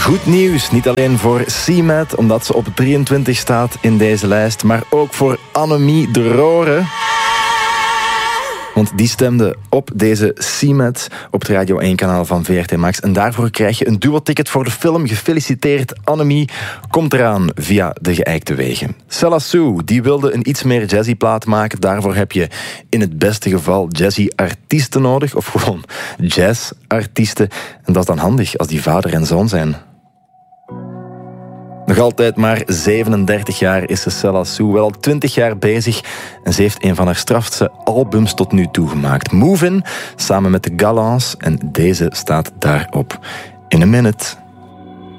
Goed nieuws, niet alleen voor C-Met, omdat ze op 23 staat in deze lijst, maar ook voor Annemie de Rooren. Want die stemde op deze C-Met op het Radio 1-kanaal van VRT Max. En daarvoor krijg je een duo-ticket voor de film. Gefeliciteerd, Annemie. Komt eraan via de geëikte wegen. Sella Sue, die wilde een iets meer jazzy plaat maken. Daarvoor heb je in het beste geval jazzy artiesten nodig. Of gewoon jazzartiesten. En dat is dan handig als die vader en zoon zijn. Nog altijd maar 37 jaar is Sella Sue, wel al 20 jaar bezig en ze heeft een van haar strafste albums tot nu toe gemaakt. Move In, samen met de Gallants, en deze staat daarop. In a Minute.